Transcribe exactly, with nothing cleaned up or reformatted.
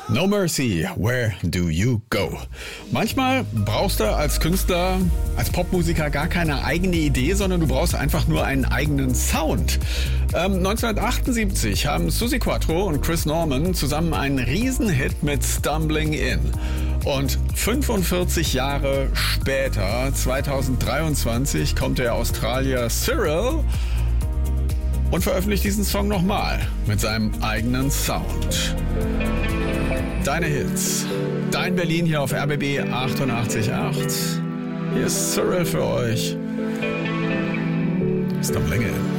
No Mercy, Where Do You Go? Manchmal brauchst du als Künstler, als Popmusiker gar keine eigene Idee, sondern du brauchst einfach nur einen eigenen Sound. Ähm, neunzehnhundertachtundsiebzig haben Suzi Quatro und Chris Norman zusammen einen Riesenhit mit Stumbling In. Und fünfundvierzig Jahre später, zweitausenddreiundzwanzig, kommt der Australier Cyril und veröffentlicht diesen Song nochmal mit seinem eigenen Sound. Deine Hits, dein Berlin hier auf R B B achtundachtzig Komma acht. Hier ist Cyril für euch. Stumbling In.